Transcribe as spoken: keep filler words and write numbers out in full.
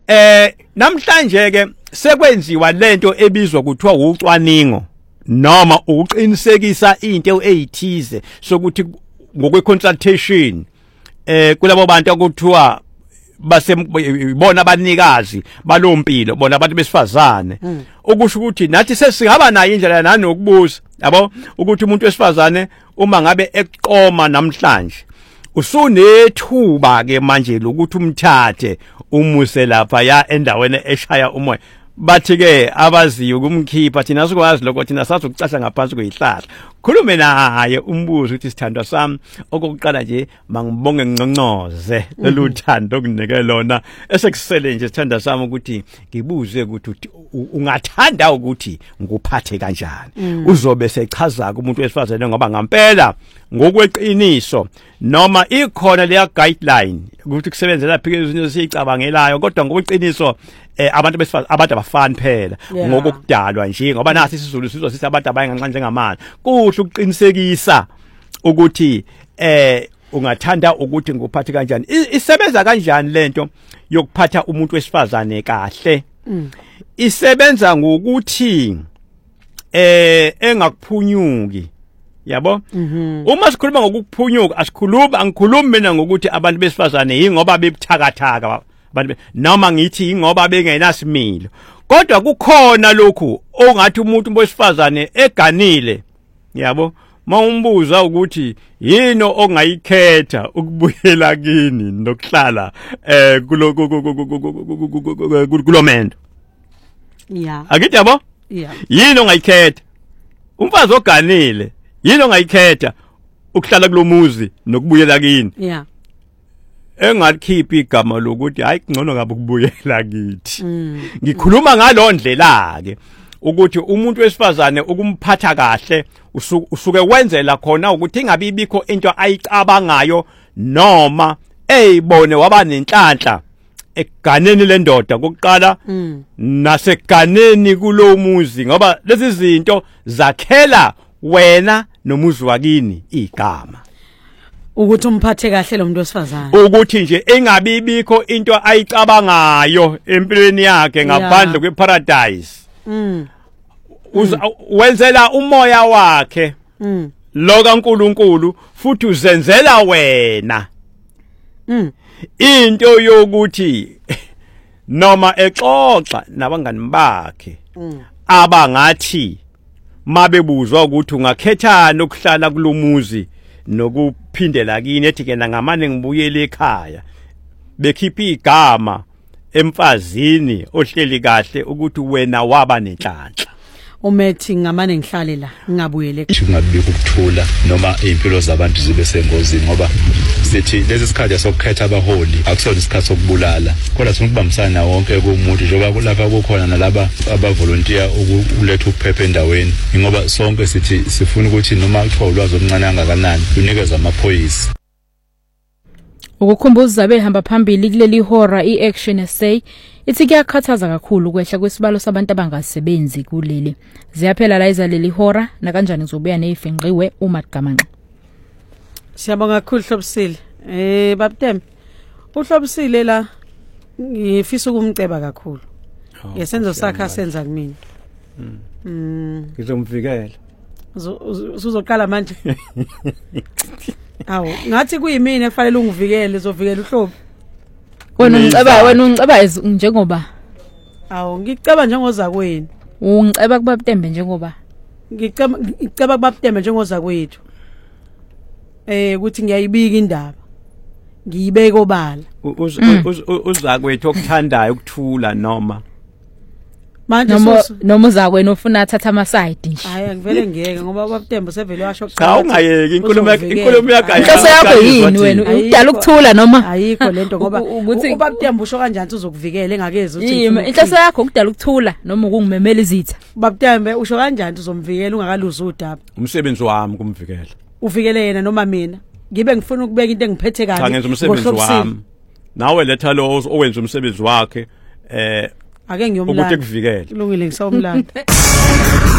eh namhlanje ke sekwenziwa lento ebizwa kuthiwa ucwaningo noma ukuqinisekisa into ezithize sokuthi ngokwe consultation eh kulabo bantu akuthiwa base bona abanikazi balompilo bona abantu besifazane ukusho ukuthi nathi sesingaba nayo indlela nanokubuza yabo ukuthi umuntu wesifazane uma ngabe eqoma namhlanje usunethuba ke manje lokuthi umthathe umuse lapha ya endaweni eshaya umoya bathi ke abaziyo ukumkhipha thina sikwazi lokho thina sathi ukucasha ngaphansi kwezihlahla khulume naye umbuzo ukuthi sithandwa sami okokuqala nje mangibonge ngconcoze leluthando okunike lona esekusele nje sithandwa sami ukuthi ngibuze ukuthi ungathanda ukuthi nguphathe kanjani uzobe sechaza kumuntu wesifazane ngoba ngempela ngokweqiniso noma ikhona leya guideline ukuthi kusebenzela phikezo siyicabangelayo kodwa ngokweqiniso eh abantu besifazane abantu abafani phela ngokukudalwa nje ngoba nathi isizulu sizwa sithi abantu abayenganxa njengamanje kuhle ukuqinisekisa ukuthi eh ungathanda ukuthi nguphathe kanjani isebenza kanjani lento yokuphatha umuntu wesifazane kahle isebenza ngokuthi eh engakuphunyuki yabo uma sikhuluma ngokuphunyuka asikhuluma angikhulumi mina ngokuthi abantu besifazane yingoba bebuthakathaka abantu noma ngithi ingoba bengenasimilo kodwa kukhona lokhu ongathi umuntu wesifazane eganile yabo mawumbuza ukuthi yino ongayikhetha ukubuyela kini nokuhlala eh kulo kulomendo yeah akithi yabo yeah yino ongayikhetha umfazi oganile yino ongayikhetha ukuhlala kulomuzi nokubuyela kini yeah engakhiphi igama lokuthi hayi ngcono kabe ukubuyela kithi ngikhuluma ngalo ndlela ke ukuthi umuntu wesifazane ukumphatha kahle usuke wenzela khona ukuthi ingabe ibikho into ayicabangayo noma eyibone waba nenhlanhla eganeni lendoda kokuqala naseganeni kulo muzi ngoba lezi zinto zakhela wena nomuzi wakini igama ukuthi umphathe kahle lo muntu wesifazane ukuthi nje engabe ibikho into ayicabangayo empilweni yakhe ngaphandle kweparadise mm wenzela umoya wakhe mm lo kaNkuluNkulu futhi uzenzela wena mm into yokuthi noma exoxa nabangani bakhe abangathi mabebuzwa ukuthi ungakhethana ukuhlala kulomuzi nokuphindela kini ethi ke ngamane ngibuyele ekhaya bekhipha igama emfazini ohleli kahle ukuthi wena waba nenhlanhla umethi ngamane ngihlale la ngingabuyele ngingabika ukuthula noma impilo zabantu zibe sengozini ngoba sithi lezi sikhathi sokukhetha abaholi akusona isikhathi sokubulala kodwa sifuna ukubambisana wonke kumuntu njengoba kulapha kukhona nalaba abavolunteer ukuletha ukuphepha endaweni ngoba sonke sithi sifuna ukuthi noma kuthiwa ulwazi oluncane kangakanani lunikeza amaphoyisa ukukhumbuza behamba phambili kuleli hora iAction S A ithi kuyakhathaza kakhulu ukwehla kwesibalo sabantu abangasebenzi kuleli ziyaphela la izaleli hora na kanjani ngizobuya nezifenqiwe uma Gamanqa Siyabonga kakhulu Hlobisile eh babTembe uHlobisile la ngifisa ukumceba kakhulu yesenzo sakhe asenza kumina mm ngizomvikela uzoqala manje awu ngathi kuyimini efanele ungivikele uzovikela uHlobi wena ungiceba wena ungiceba njengoba awu ngiceba njengoza kwenu ungiceba kubabTembe njengoba ngiceba ngiceba kubabTembe njengoza kwethu eh ukuthi ngiyayibika indaba ngiyibeke obala uza kwethu okuthandayo ukuthula noma manje noma uza kwena ufuna athatha ama side nje hayi angivele ngeke ngoba babTembe sevele washo cha ungayeki inkulumo inkulumo yakhe inhloso yakho yini wena udala ukuthula noma ayikho lento ngoba babTembe usho kanjani uzokuvikela engakezi uthi inhloso yakho ukudala ukuthula noma ukungimemela izitha babTembe usho kanjani uzomvikela ungakaluzi udaba umsebenzi wami kumvikela uvikele yena noma mina ngibe ngifuna ukubeka into engiphethe kahle cha ngenza umsebenzi wami nawe letha lo owenza umsebenzi wakhe eh ake ngiyomlanda ukuthi kuvikele kulungile ngisawumlanda